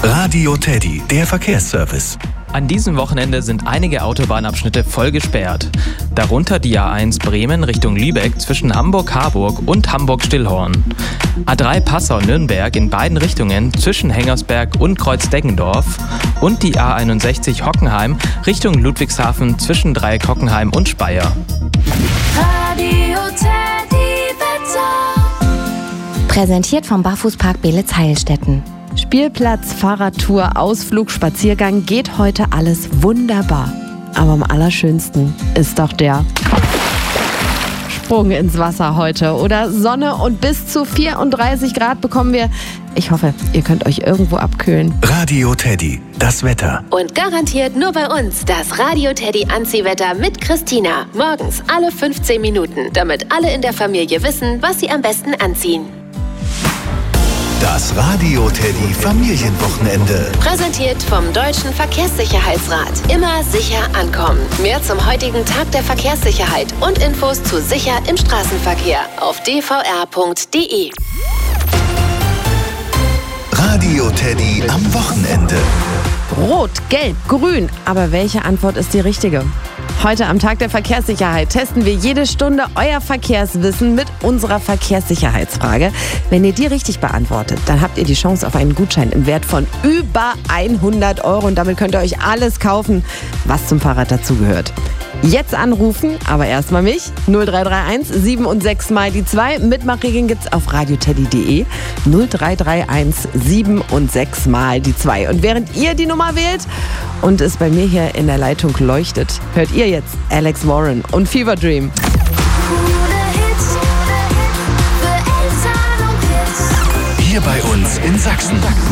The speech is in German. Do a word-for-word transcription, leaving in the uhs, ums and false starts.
Radio Teddy, der Verkehrsservice. An diesem Wochenende sind einige Autobahnabschnitte voll gesperrt. Darunter die A eins Bremen Richtung Lübeck zwischen Hamburg-Harburg und Hamburg-Stillhorn. A drei Passau-Nürnberg in beiden Richtungen zwischen Hengersberg und Kreuz-Deggendorf. Und die A einundsechzig Hockenheim Richtung Ludwigshafen zwischen Dreieck Hockenheim und Speyer. Radio Teddy Wetter. Präsentiert vom Barfußpark Beelitz-Heilstätten. Spielplatz, Fahrradtour, Ausflug, Spaziergang, geht heute alles wunderbar. Aber am allerschönsten ist doch der Sprung ins Wasser heute. Oder Sonne und bis zu vierunddreißig Grad bekommen wir. Ich hoffe, ihr könnt euch irgendwo abkühlen. Radio Teddy, das Wetter. Und garantiert nur bei uns das Radio Teddy Anziehwetter mit Christina. Morgens alle fünfzehn Minuten, damit alle in der Familie wissen, was sie am besten anziehen. Das Radio Teddy Familienwochenende. Präsentiert vom Deutschen Verkehrssicherheitsrat. Immer sicher ankommen. Mehr zum heutigen Tag der Verkehrssicherheit und Infos zu sicher im Straßenverkehr auf d v r punkt d e. Radio Teddy am Wochenende. Rot, Gelb, Grün. Aber welche Antwort ist die richtige? Heute am Tag der Verkehrssicherheit testen wir jede Stunde euer Verkehrswissen mit unserer Verkehrssicherheitsfrage. Wenn ihr die richtig beantwortet, dann habt ihr die Chance auf einen Gutschein im Wert von über hundert Euro. Und damit könnt ihr euch alles kaufen, was zum Fahrrad dazugehört. Jetzt anrufen, aber erstmal mich. null drei drei eins sieben und sechs mal die zwei. Mitmachregeln gibt's auf radioteddy punkt de. null drei drei eins sieben und sechs mal die zwei. Und während ihr die Nummer wählt und es bei mir hier in der Leitung leuchtet, hört ihr jetzt Alex Warren und Fever Dream. Hier bei uns in Sachsen.